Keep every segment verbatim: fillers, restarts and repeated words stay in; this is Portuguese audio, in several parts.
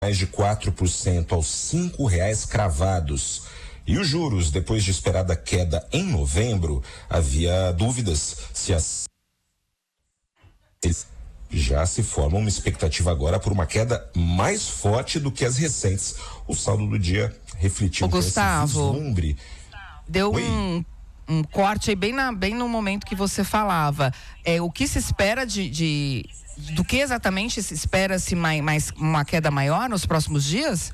mais de quatro por cento aos cinco reais cravados. E os juros, depois de esperada queda em novembro, havia dúvidas se as já se forma uma expectativa agora por uma queda mais forte do que as recentes. O saldo do dia refletiu esse vislumbre. Deu um, um corte aí bem, na, bem no momento que você falava. É, o que se espera de, de do que exatamente se espera-se mais, mais uma queda maior nos próximos dias?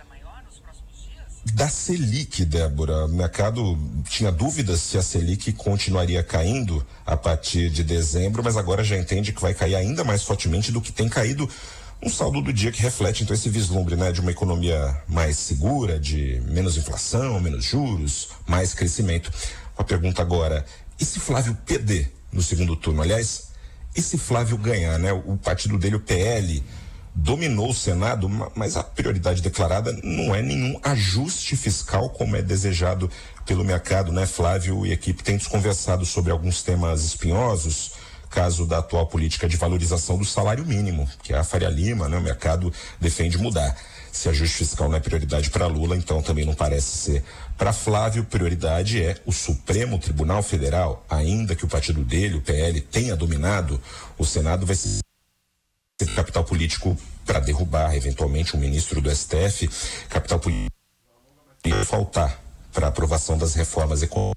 Da Selic, Débora. O mercado tinha dúvidas se a Selic continuaria caindo a partir de dezembro, mas agora já entende que vai cair ainda mais fortemente do que tem caído. Um saldo do dia que reflete então esse vislumbre, né, de uma economia mais segura, de menos inflação, menos juros, mais crescimento. Uma pergunta agora: e se Flávio perder no segundo turno? Aliás, e se Flávio ganhar, né? O partido dele, o P L, dominou o Senado, mas a prioridade declarada não é nenhum ajuste fiscal como é desejado pelo mercado, né? Flávio e equipe têm conversado sobre alguns temas espinhosos, caso da atual política de valorização do salário mínimo, que é a Faria Lima, né? O mercado defende mudar. Se ajuste fiscal não é prioridade para Lula, então também não parece ser. Para Flávio, prioridade é o Supremo Tribunal Federal. Ainda que o partido dele, o P L, tenha dominado, o Senado vai ser capital político para derrubar eventualmente um ministro do S T F, capital político faltar para aprovação das reformas econômicas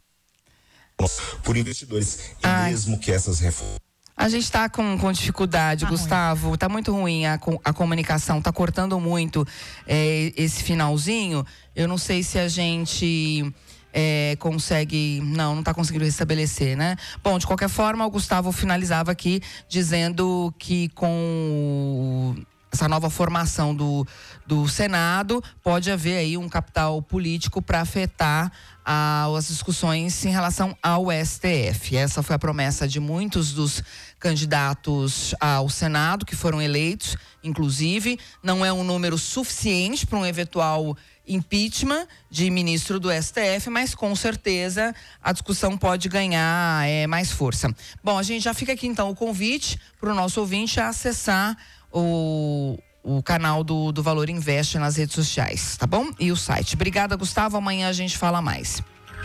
por investidores. E Ai. mesmo que essas reformas... A gente está com, com dificuldade, tá Gustavo, ruim. Tá muito ruim a, a comunicação, tá cortando muito é, esse finalzinho. Eu não sei se a gente é, consegue, não, não tá conseguindo restabelecer, né? Bom, de qualquer forma, o Gustavo finalizava aqui dizendo que com essa nova formação do, do Senado, pode haver aí um capital político para afetar a, as discussões em relação ao S T F. Essa foi a promessa de muitos dos candidatos ao Senado que foram eleitos, inclusive. Não é um número suficiente para um eventual impeachment de ministro do S T F, mas com certeza a discussão pode ganhar é, mais força. Bom, a gente já fica aqui então o convite para o nosso ouvinte a acessar o, o canal do, do Valor Invest nas redes sociais, tá bom? E o site. Obrigada, Gustavo. Amanhã a gente fala mais.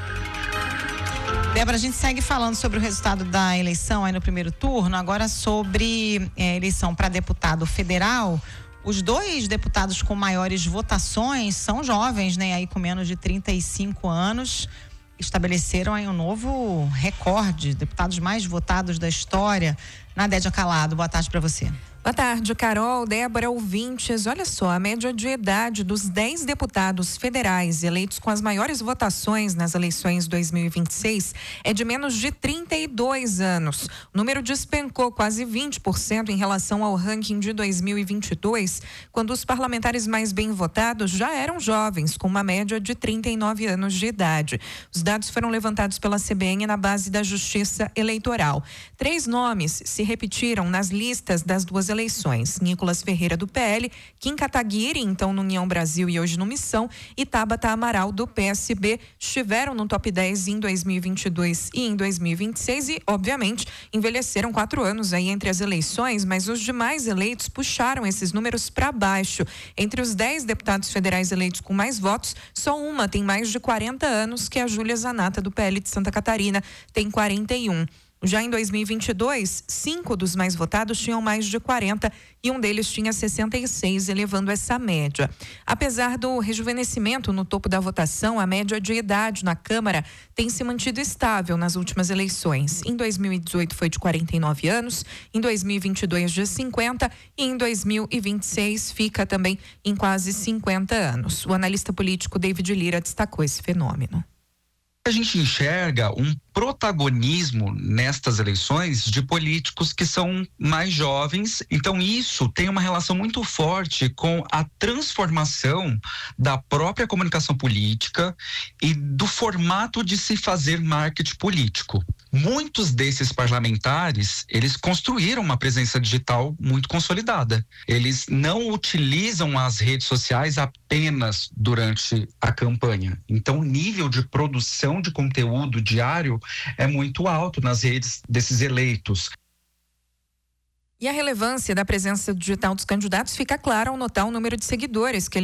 Débora, a gente segue falando sobre o resultado da eleição aí no primeiro turno, agora sobre é, eleição para deputado federal. Os dois deputados com maiores votações são jovens, né? Aí com menos de trinta e cinco anos, estabeleceram aí um novo recorde, deputados mais votados da história. Nadédia Calado, boa tarde para você. Boa tarde, Carol, Débora, ouvintes. Olha só, a média de idade dos dez deputados federais eleitos com as maiores votações nas eleições dois mil e vinte e seis é de menos de trinta e dois anos. O número despencou quase vinte por cento em relação ao ranking de dois mil e vinte e dois, quando os parlamentares mais bem votados já eram jovens, com uma média de trinta e nove anos de idade. Os dados foram levantados pela C B N na base da Justiça Eleitoral. Três nomes se repetiram nas listas das duas eleições. eleições. Nicolas Ferreira, do P L, Kim Kataguiri, então no União Brasil e hoje no Missão, e Tabata Amaral, do P S B, estiveram no top dez em dois mil e vinte e dois e em dois mil e vinte e seis e, obviamente, envelheceram quatro anos aí entre as eleições, mas os demais eleitos puxaram esses números para baixo. Entre os dez deputados federais eleitos com mais votos, só uma tem mais de quarenta anos, que é a Júlia Zanata, do P L de Santa Catarina, tem quarenta e um. Já em dois mil e vinte e dois, cinco dos mais votados tinham mais de quarenta e um deles tinha sessenta e seis, elevando essa média. Apesar do rejuvenescimento no topo da votação, a média de idade na Câmara tem se mantido estável nas últimas eleições. Em dois mil e dezoito foi de quarenta e nove anos, em dois mil e vinte e dois de cinquenta e em dois mil e vinte e seis fica também em quase cinquenta anos. O analista político David Lira destacou esse fenômeno. A gente enxerga um protagonismo nestas eleições de políticos que são mais jovens, então isso tem uma relação muito forte com a transformação da própria comunicação política e do formato de se fazer marketing político. Muitos desses parlamentares, eles construíram uma presença digital muito consolidada. Eles não utilizam as redes sociais apenas durante a campanha. Então, o nível de produção de conteúdo diário é muito alto nas redes desses eleitos. E a relevância da presença digital dos candidatos fica clara ao notar o número de seguidores que